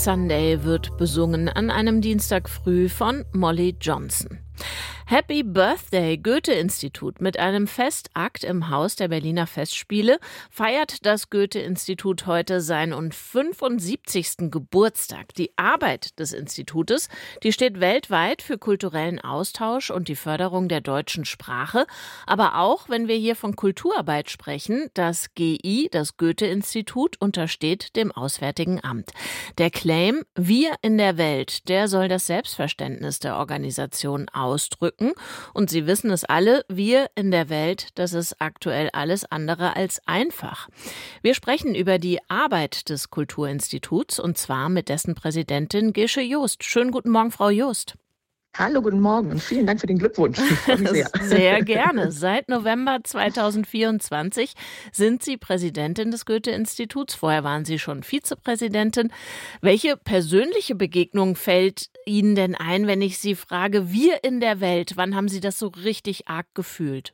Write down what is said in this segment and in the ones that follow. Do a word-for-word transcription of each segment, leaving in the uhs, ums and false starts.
Sunday wird besungen an einem Dienstag früh von Molly Johnson. Happy Birthday Goethe-Institut. Mit einem Festakt im Haus der Berliner Festspiele feiert das Goethe-Institut heute seinen fünfundsiebzigsten Geburtstag. Die Arbeit des Institutes, die steht weltweit für kulturellen Austausch und die Förderung der deutschen Sprache. Aber auch, wenn wir hier von Kulturarbeit sprechen, das G I, das Goethe-Institut, untersteht dem Auswärtigen Amt. Der Claim „Wir in der Welt“, der soll das Selbstverständnis der Organisation ausdrücken. Und Sie wissen es alle, wir in der Welt, das ist aktuell alles andere als einfach. Wir sprechen über die Arbeit des Kulturinstituts und zwar mit dessen Präsidentin Gesche Joost. Schönen guten Morgen, Frau Joost. Hallo, guten Morgen und vielen Dank für den Glückwunsch. Ich freue mich sehr. Sehr gerne. Seit November zweitausendvierundzwanzig sind Sie Präsidentin des Goethe-Instituts. Vorher waren Sie schon Vizepräsidentin. Welche persönliche Begegnung fällt Ihnen denn ein, wenn ich Sie frage, wir in der Welt, wann haben Sie das so richtig arg gefühlt?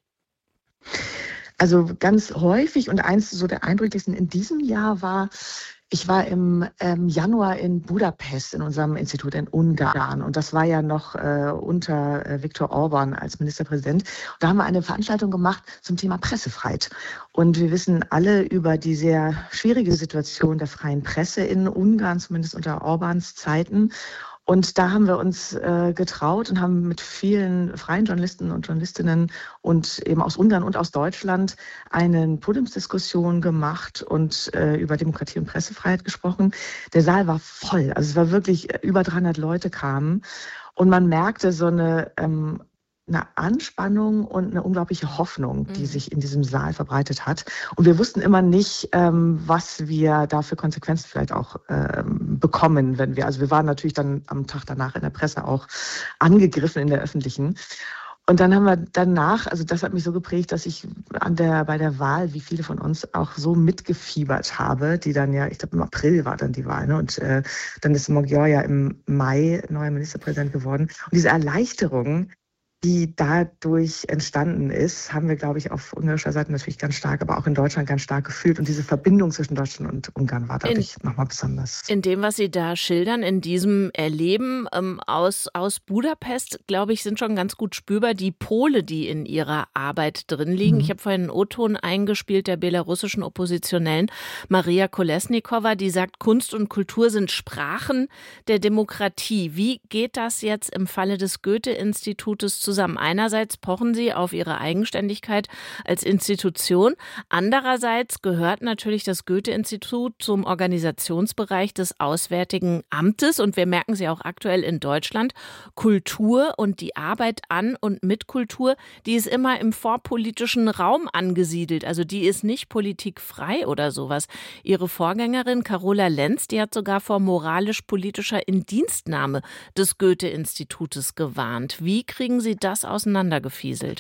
Also ganz häufig und eins so der eindrücklichsten in diesem Jahr war, ich war im ähm, Januar in Budapest in unserem Institut in Ungarn und das war ja noch äh, unter äh, Viktor Orban als Ministerpräsident. Und da haben wir eine Veranstaltung gemacht zum Thema Pressefreiheit. Und wir wissen alle über die sehr schwierige Situation der freien Presse in Ungarn, zumindest unter Orbans Zeiten. Und da haben wir uns äh, getraut und haben mit vielen freien Journalisten und Journalistinnen und eben aus Ungarn und aus Deutschland eine Podiumsdiskussion gemacht und äh, über Demokratie und Pressefreiheit gesprochen. Der Saal war voll, also es war wirklich, äh, über dreihundert Leute kamen und man merkte so eine ähm, eine Anspannung und eine unglaubliche Hoffnung, die mhm. sich in diesem Saal verbreitet hat. Und wir wussten immer nicht, ähm, was wir da für Konsequenzen vielleicht auch ähm, bekommen, wenn wir, also wir waren natürlich dann am Tag danach in der Presse auch angegriffen in der öffentlichen. Und dann haben wir danach, also das hat mich so geprägt, dass ich an der, bei der Wahl, wie viele von uns, auch so mitgefiebert habe, die dann ja, ich glaube im April war dann die Wahl, ne? Und äh, dann ist Magyar ja im Mai neuer Ministerpräsident geworden. Und diese Erleichterung, die dadurch entstanden ist, haben wir, glaube ich, auf ungarischer Seite natürlich ganz stark, aber auch in Deutschland ganz stark gefühlt. Und diese Verbindung zwischen Deutschland und Ungarn war dadurch nochmal besonders. In dem, was Sie da schildern, in diesem Erleben ähm, aus, aus Budapest, glaube ich, sind schon ganz gut spürbar die Pole, die in Ihrer Arbeit drin liegen. Mhm. Ich habe vorhin einen O-Ton eingespielt der belarussischen Oppositionellen Maria Kolesnikova, die sagt, Kunst und Kultur sind Sprachen der Demokratie. Wie geht das jetzt im Falle des Goethe-Institutes zusammen? Einerseits pochen Sie auf Ihre Eigenständigkeit als Institution. Andererseits gehört natürlich das Goethe-Institut zum Organisationsbereich des Auswärtigen Amtes. Und wir merken sie auch aktuell in Deutschland. Kultur und die Arbeit an und mit Kultur, die ist immer im vorpolitischen Raum angesiedelt. Also die ist nicht politikfrei oder sowas. Ihre Vorgängerin Carola Lenz, die hat sogar vor moralisch-politischer Indienstnahme des Goethe-Institutes gewarnt. Wie kriegen Sie das auseinandergefieselt?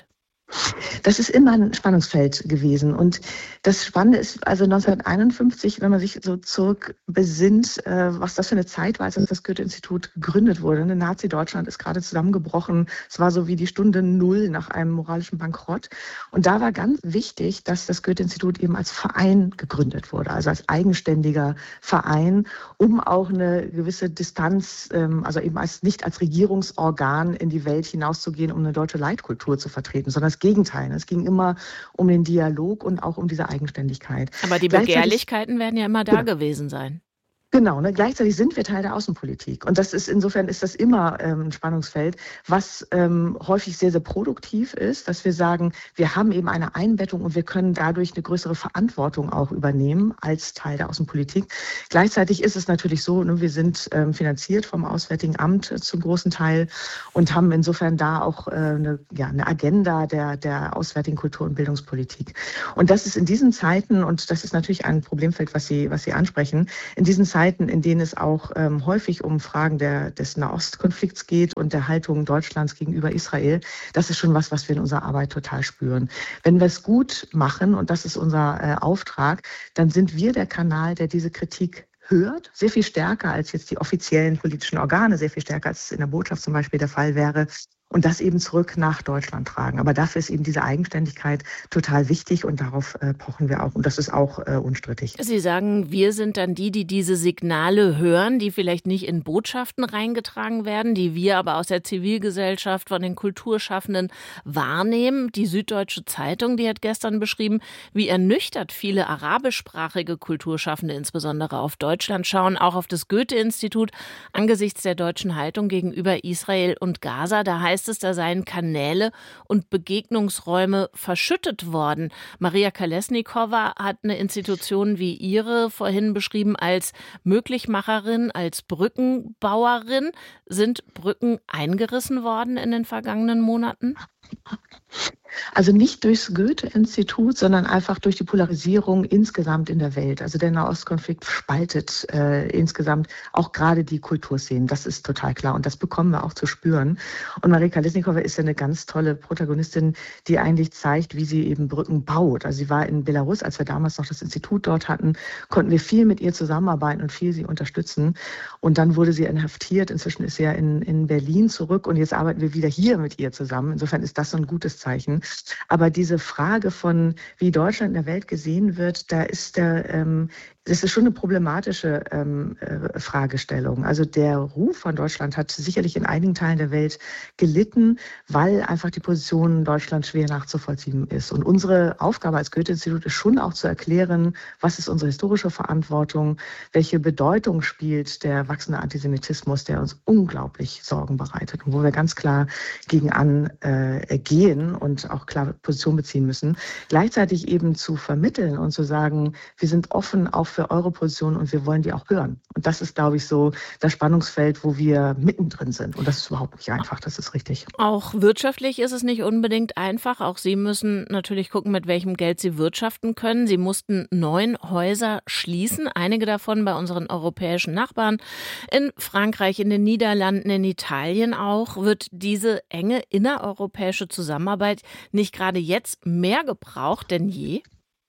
Das ist immer ein Spannungsfeld gewesen. Und das Spannende ist, also neunzehnhunderteinundfünfzig, wenn man sich so zurückbesinnt, äh, was das für eine Zeit war, als das Goethe-Institut gegründet wurde. Ne? Nazi-Deutschland ist gerade zusammengebrochen. Es war so wie die Stunde Null nach einem moralischen Bankrott. Und da war ganz wichtig, dass das Goethe-Institut eben als Verein gegründet wurde, also als eigenständiger Verein, um auch eine gewisse Distanz, ähm, also eben als nicht als Regierungsorgan in die Welt hinauszugehen, um eine deutsche Leitkultur zu vertreten, sondern das Gegenteil. Es ging immer um den Dialog und auch um diese Eigenständigkeit. Aber die Begehrlichkeiten werden ja immer da genau. gewesen sein. Genau, ne? Gleichzeitig sind wir Teil der Außenpolitik. Und das ist insofern ist das immer ähm, ein Spannungsfeld, was ähm, häufig sehr, sehr produktiv ist, dass wir sagen, wir haben eben eine Einbettung und wir können dadurch eine größere Verantwortung auch übernehmen als Teil der Außenpolitik. Gleichzeitig ist es natürlich so, ne, wir sind ähm, finanziert vom Auswärtigen Amt äh, zum großen Teil und haben insofern da auch äh, eine, ja, eine Agenda der, der auswärtigen Kultur- und Bildungspolitik. Und das ist in diesen Zeiten, und das ist natürlich ein Problemfeld, was Sie, was Sie ansprechen, in diesen Zeiten Zeiten, in denen es auch ähm, häufig um Fragen der, des Nahostkonflikts geht und der Haltung Deutschlands gegenüber Israel, das ist schon was, was wir in unserer Arbeit total spüren. Wenn wir es gut machen, und das ist unser äh, Auftrag, dann sind wir der Kanal, der diese Kritik hört, sehr viel stärker als jetzt die offiziellen politischen Organe, sehr viel stärker als es in der Botschaft zum Beispiel der Fall wäre. und das eben zurück nach Deutschland tragen. Aber dafür ist eben diese Eigenständigkeit total wichtig und darauf äh, pochen wir auch. Und das ist auch äh, unstrittig. Sie sagen, wir sind dann die, die diese Signale hören, die vielleicht nicht in Botschaften reingetragen werden, die wir aber aus der Zivilgesellschaft, von den Kulturschaffenden wahrnehmen. Die Süddeutsche Zeitung, die hat gestern beschrieben, wie ernüchtert viele arabischsprachige Kulturschaffende insbesondere auf Deutschland schauen, auch auf das Goethe-Institut angesichts der deutschen Haltung gegenüber Israel und Gaza. Da heißt es, da seien Kanäle und Begegnungsräume verschüttet worden. Maria Kolesnikova hat eine Institution wie Ihre vorhin beschrieben als Möglichmacherin, als Brückenbauerin. Sind Brücken eingerissen worden in den vergangenen Monaten? Also nicht durchs Goethe-Institut, sondern einfach durch die Polarisierung insgesamt in der Welt. Also der Nahostkonflikt spaltet äh, insgesamt auch gerade die Kulturszenen. Das ist total klar und das bekommen wir auch zu spüren. Und Maria Kolesnikova ist ja eine ganz tolle Protagonistin, die eigentlich zeigt, wie sie eben Brücken baut. Also sie war in Belarus, als wir damals noch das Institut dort hatten, konnten wir viel mit ihr zusammenarbeiten und viel sie unterstützen. Und dann wurde sie inhaftiert. Inzwischen ist sie ja in, in Berlin zurück und jetzt arbeiten wir wieder hier mit ihr zusammen. Insofern ist das so ein gutes Zeichen. Aber diese Frage von, wie Deutschland in der Welt gesehen wird, da ist der, ähm, das ist schon eine problematische ähm, äh, Fragestellung. Also der Ruf von Deutschland hat sicherlich in einigen Teilen der Welt gelitten, weil einfach die Position Deutschlands schwer nachzuvollziehen ist. Und unsere Aufgabe als Goethe-Institut ist schon auch zu erklären, was ist unsere historische Verantwortung, welche Bedeutung spielt der wachsende Antisemitismus, der uns unglaublich Sorgen bereitet und wo wir ganz klar gegen an äh, gehen und auch klar Position beziehen müssen. Gleichzeitig eben zu vermitteln und zu sagen, wir sind offen auch für eure Position und wir wollen die auch hören. Und das ist, glaube ich, so das Spannungsfeld, wo wir mittendrin sind. Und das ist überhaupt nicht einfach, das ist richtig. Auch wirtschaftlich ist es nicht unbedingt einfach. Auch Sie müssen natürlich gucken, mit welchem Geld Sie wirtschaften können. Sie mussten neun Häuser schließen, einige davon bei unseren europäischen Nachbarn. In Frankreich, in den Niederlanden, in Italien auch. Wird diese enge innereuropäische Zusammenarbeit nicht gerade jetzt mehr gebraucht denn je?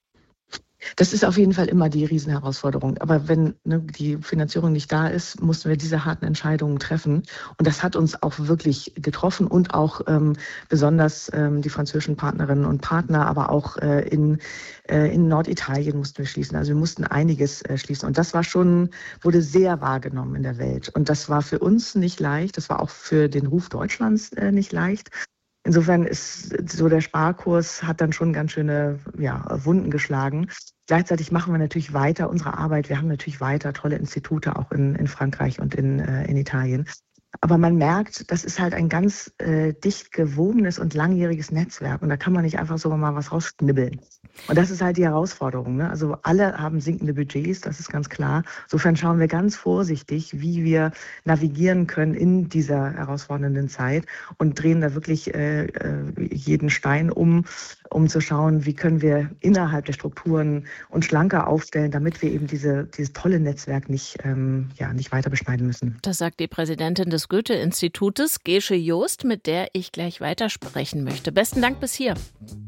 Das ist auf jeden Fall immer die Riesenherausforderung. Aber wenn ne, die Finanzierung nicht da ist, mussten wir diese harten Entscheidungen treffen. Und das hat uns auch wirklich getroffen und auch ähm, besonders ähm, die französischen Partnerinnen und Partner, aber auch äh, in, äh, in Norditalien mussten wir schließen. Also wir mussten einiges äh, schließen. Und das war schon, wurde sehr wahrgenommen in der Welt. Und das war für uns nicht leicht. Das war auch für den Ruf Deutschlands äh, nicht leicht. Insofern ist so der Sparkurs hat dann schon ganz schöne ja, Wunden geschlagen. Gleichzeitig machen wir natürlich weiter unsere Arbeit. Wir haben natürlich weiter tolle Institute auch in, in Frankreich und in, äh, in Italien. Aber man merkt, das ist halt ein ganz äh, dicht gewobenes und langjähriges Netzwerk. Und da kann man nicht einfach so mal was rausschnibbeln. Und das ist halt die Herausforderung. Ne? Also alle haben sinkende Budgets, das ist ganz klar. Insofern schauen wir ganz vorsichtig, wie wir navigieren können in dieser herausfordernden Zeit und drehen da wirklich äh, jeden Stein um, um zu schauen, wie können wir innerhalb der Strukturen uns schlanker aufstellen, damit wir eben diese, dieses tolle Netzwerk nicht, ähm, ja, nicht weiter beschneiden müssen. Das sagt die Präsidentin des Goethe-Institutes, Gesche Joost, mit der ich gleich weitersprechen möchte. Besten Dank bis hier.